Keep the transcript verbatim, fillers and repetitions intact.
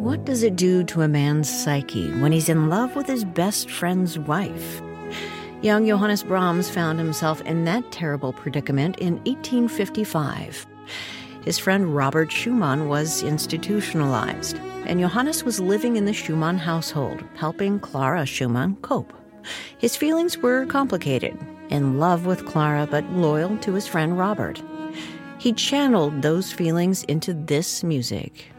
What does it do to a man's psyche when he's in love with his best friend's wife? Young Johannes Brahms found himself in that terrible predicament in eighteen fifty-five. His friend Robert Schumann was institutionalized, and Johannes was living in the Schumann household, helping Clara Schumann cope. His feelings were complicated, in love with Clara but loyal to his friend Robert. He channeled those feelings into this music.